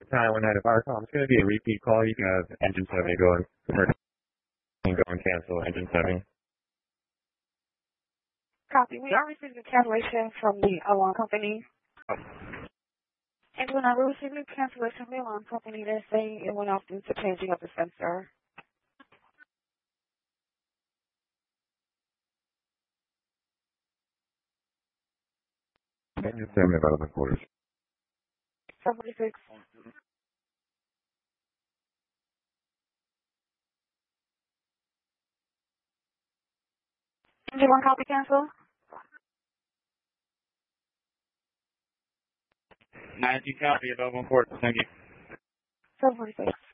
Time 1 out of Arcom. It's going to be a repeat call. You can have engine 7 go and cancel engine 7. Copy. We are receiving a cancellation from the alarm company. And when I received a cancellation from the alarm company, they're saying it went off due to changing of the sensor. Engine 7 available quarters. 746. Engine 1 copy cancel. 90 copy, available quarters. Thank you. 746.